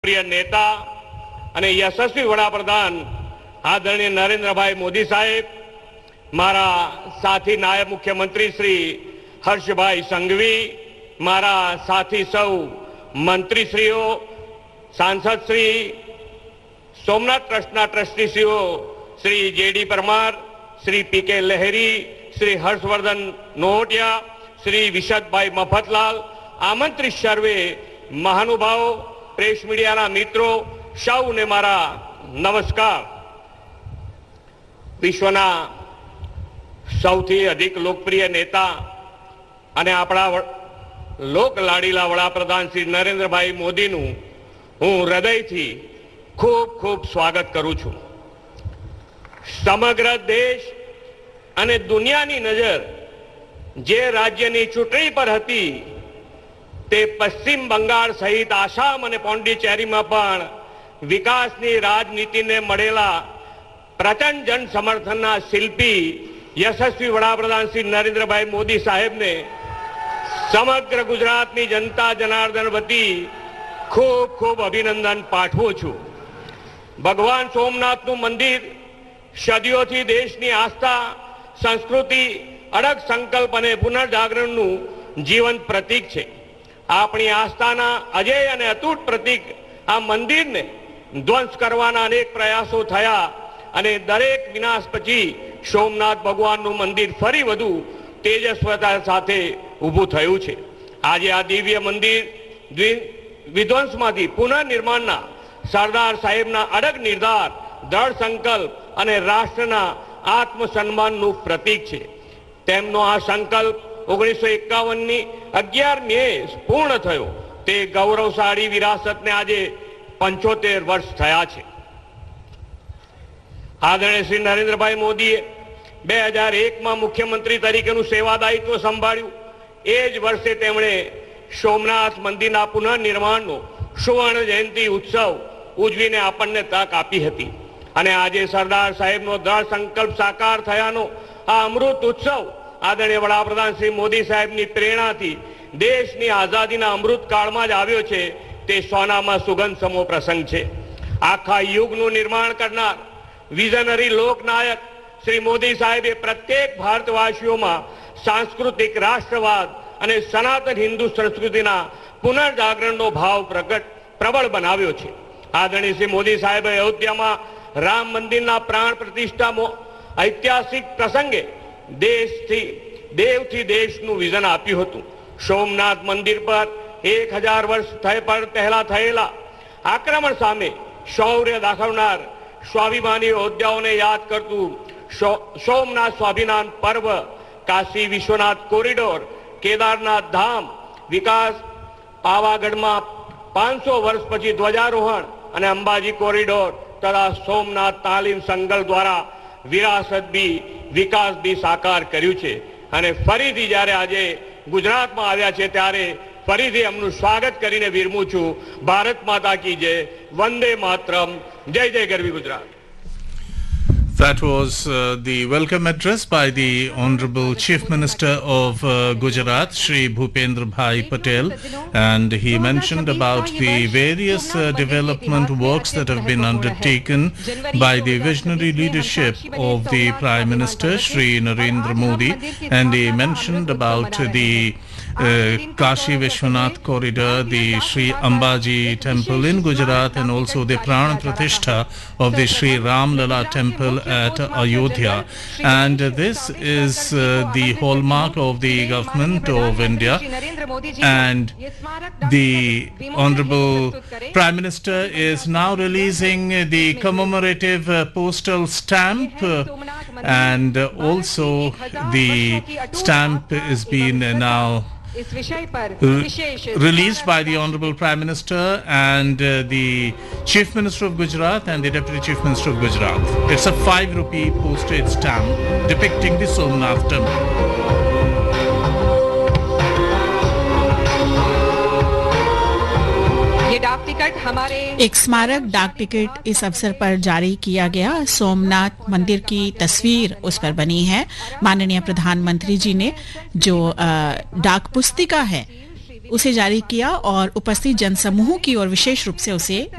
પ્રિય નેતા અને યશસ્વી વડાપ્રધાન આદરણીય નરેન્દ્રભાઈ મોદી સાહેબ, મારા સાથી નાયબ મુખ્યમંત્રી શ્રી હર્ષભાઈ સંઘવી, મારા સાથી સૌ મંત્રીશ્રીઓ, સાંસદશ્રી, સોમનાથ ટ્રસ્ટના ટ્રસ્ટીશ્રીઓ શ્રી જેડી પરમાર, શ્રી પીકે લહેરી, શ્રી હર્ષવર્ધન નોહટિયા, શ્રી વિશદભાઈ મફતલાલ, આમંત્રિત સર્વે મહાનુભાવો, પ્રેસ મીડિયાના મિત્રો, સૌને મારા નમસ્કાર. વિશ્વના સૌથી અધિક લોકપ્રિય નેતા અને આપણા લોક લાડીલા વડાપ્રધાન શ્રી નરેન્દ્રભાઈ મોદીનું હું હૃદયથી ખૂબ ખૂબ સ્વાગત કરું છું. સમગ્ર દેશ અને દુનિયાની નજર જે રાજ્યની ચૂંટણી પર હતી તે પશ્ચિમ બંગાળ સહિત આસામ અને પોંડિચેરીમાં પણ વિકાસની રાજનીતિને મળેલા પ્રચંડ જન સમર્થનના શિલ્પી યશસ્વી વડાપ્રધાન શ્રી નરેન્દ્રભાઈ મોદી સાહેબને સમગ્ર ગુજરાતની જનતા જનાર્દન વતી ખૂબ ખૂબ અભિનંદન પાઠવું છું. ભગવાન સોમનાથનું મંદિર સદીઓથી દેશની આસ્થા, સંસ્કૃતિ, અડગ સંકલ્પ અને પુનર્જાગરણનું જીવંત પ્રતીક છે. આપણી આસ્થાના અજેય અને અતૂટ પ્રતીક આ મંદિરને ધ્વંસ કરવાના અનેક પ્રયાસો થયા અને દરેક વિનાશ પછી સોમનાથ ભગવાનનું મંદિર ફરી વધુ તેજસ્વતા સાથે ઊભું થયું છે. આજે આ દિવ્ય મંદિર વિધ્વંસમાંથી પુનઃનિર્માણના સરદાર સાહેબના અડગ નિર્ધાર, દ્રઢ સંકલ્પ અને રાષ્ટ્રના આત્મસન્માનનું પ્રતીક છે. તેમનો આ સંકલ્પ 1951ની 11 મે પૂર્ણ થયો. તે ગૌરવશાળી વિરાસતને આજે 75 વર્ષ થયા છે. આદરણીય શ્રી નરેન્દ્રભાઈ મોદીએ 2001માં મુખ્યમંત્રી તરીકેનું સેવાદાયિત્વ સંભાળ્યું. એ જ વર્ષે તેમણે સોમનાથ મંદિરના પુનઃનિર્માણનો સુવર્ણ જયંતિ ઉત્સવ ઉજવીને આપણને તક આપી હતી. અને આજે સરદાર સાહેબનો દ્રઢ સંકલ્પ સાકાર થયાનો આ અમૃત ઉત્સવ આદરણીય વડાપ્રધાન શ્રી મોદી સાહેબની પ્રેરણાથી દેશની આઝાદીના અમૃત કાળમાં જ આવ્યો છે. તે સોનામાં સુગંધ સમો પ્રસંગ છે. આખા યુગનું નિર્માણ કરનાર વિઝનરી લોકનાયક શ્રી મોદી સાહેબે પ્રત્યેક ભારતવાસીઓમાં સાંસ્કૃતિક રાષ્ટ્રવાદ અને સનાતન હિન્દુ સંસ્કૃતિના પુનર્જાગરણનો ભાવ પ્રબળ બનાવ્યો છે. આદરણીય શ્રી મોદી સાહેબે અયોધ્યામાં રામ મંદિરના પ્રાણ પ્રતિષ્ઠા ઐતિહાસિક પ્રસંગે દેવથી દેશનું વિઝન આપ્યું હતું. સોમનાથ મંદિર પર 1000 વર્ષ પહેલા થયેલા આક્રમણ સામે શૌર્ય દાખવનાર સ્વાભિમાની યોદ્ધાઓને યાદ કરતું સોમનાથ સ્વાભિમાન પર્વ, કાશી વિશ્વનાથ કોરિડોર, કેદારનાથ ધામ વિકાસ, પાવાગઢમાં 500 વર્ષ પછી ધ્વજારોહણ અને અંબાજી કોરિડોર તથા સોમનાથ તાલીમ સંકલ્પ દ્વારા વિરાસત બી વિકાસ બી સાકાર કર્યું છે. અને ફરીથી જ્યારે આજે ગુજરાતમાં આવ્યા છે ત્યારે ફરીથી એમનું સ્વાગત કરીને વિરમું છું. ભારત માતા કી જય, વંદે માતરમ, જય જય ગરવી Gujarat. That was the welcome address by the Honorable Chief Minister of Gujarat, Shri Bhupendra Bhai Patel, and he mentioned about the various development works that have been undertaken by the visionary leadership of the Prime Minister, Shri Narendra Modi, and he mentioned about the Kashi Vishwanath corridor, the Shri Ambaji temple in Gujarat, and also the Pran Pratishtha of the Shri Ram Lala temple at Ayodhya. And this is the hallmark of the government of India. And the Honorable Prime Minister is now releasing the commemorative postal stamp, and also the stamp is being now released by the Honorable Prime Minister and the Chief Minister of Gujarat and the Deputy Chief Minister of Gujarat. It's a 5 rupee postage stamp depicting the Somnath temple. एक स्मारक डाक ticket इस अवसर पर जारी किया गया. सोमनाथ मंदिर की तस्वीर उस पर बनी है. माननीय प्रधानमंत्री जी ने जो डाक पुस्तिका है उसे जारी किया और उपस्थित जनसमूह की ओर विशेष रूप से उसे